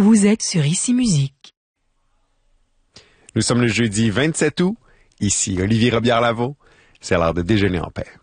Vous êtes sur Ici Musique. Nous sommes le jeudi 27 août. Ici Olivier Robillard-Lavaux. C'est l'heure de déjeuner en paix.